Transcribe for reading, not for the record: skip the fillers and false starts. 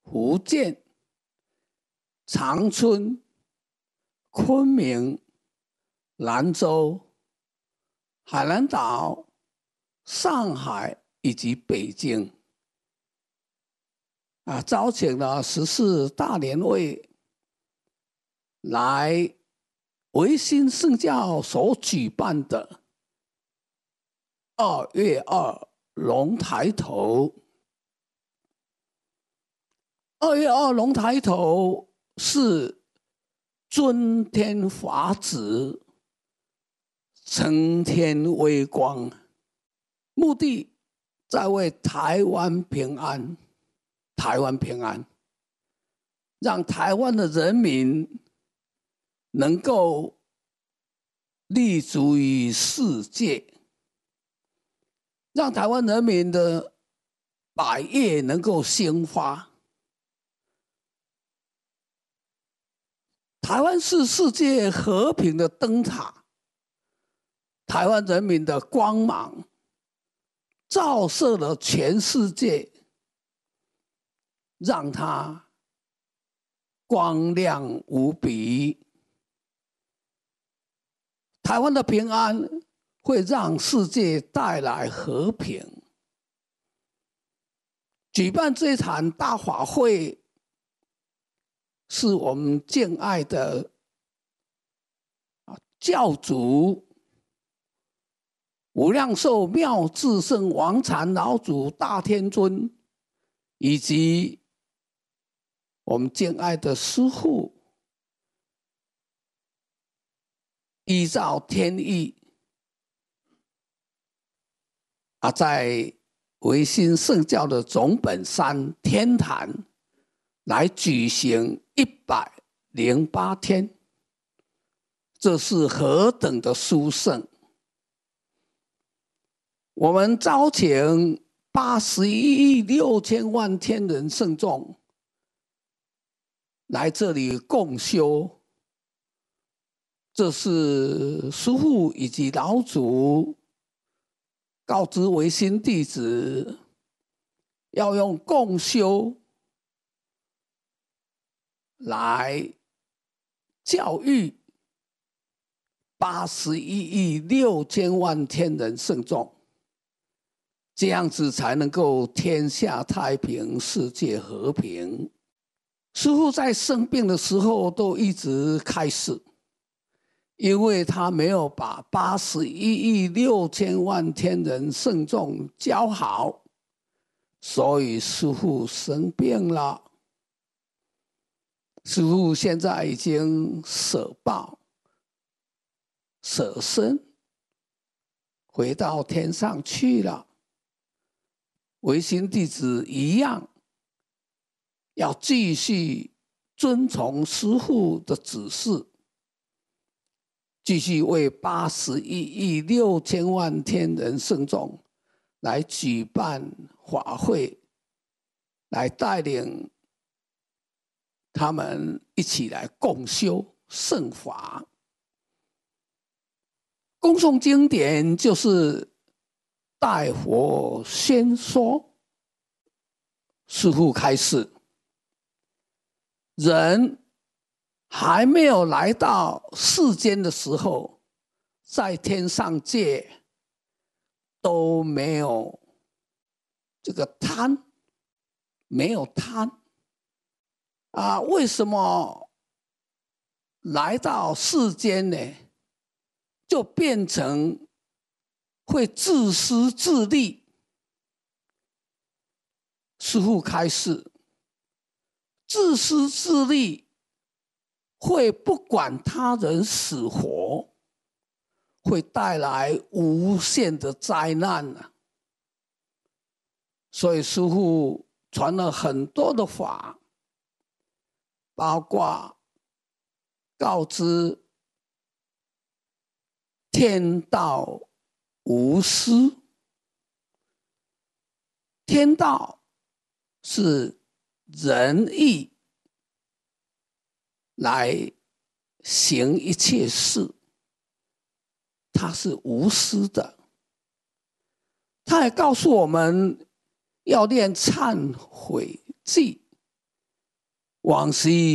福建、长春、昆明、兰州、海南岛、上海以及北京招请了14大联会来维新圣教所举办的2月2龙抬头。2月2龙抬头是尊天法旨，承天威光，目的在为台湾平安，台湾平安，让台湾的人民能够立足于世界，让台湾人民的百业能够兴发。台湾是世界和平的灯塔，台湾人民的光芒照射了全世界，让它光亮无比。台湾的平安会让世界带来和平。举办这场大法会，是我们敬爱的教主无量寿妙智圣王禅老祖大天尊，以及我们敬爱的师父，依照天意在维新圣教的总本山天坛来举行108天，这是何等的殊胜！我们招请81亿6千万天人圣众来这里共修，这是师父以及老祖告知维新弟子，要用共修来教育81亿6千万天人圣众，这样子才能够天下太平，世界和平。师父在生病的时候都一直开示，因为他没有把81亿6千万天人圣众教好，所以师父生病了。师父现在已经舍报舍身回到天上去了，维新弟子一样要继续遵从师父的指示，继续为81亿6千万天人圣众来举办法会，来带领他们一起来共修圣法。恭诵经典就是代佛宣说。师父开示，人还没有来到世间的时候，在天上界都没有这个贪，没有贪为什么来到世间呢？就变成会自私自利。师父开示，自私自利会不管他人死活，会带来无限的灾难所以师父传了很多的法，包括告知天道无私。天道是仁义来行一切事，它是无私的。他也告诉我们要念忏悔记， 往昔